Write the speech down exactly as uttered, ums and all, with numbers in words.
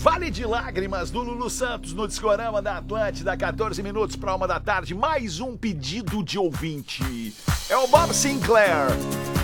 Vale de Lágrimas, do Lulu Santos, no Discorama da Atlântida, quatorze minutos para uma da tarde. Mais um pedido de ouvinte. É o Bob Sinclair.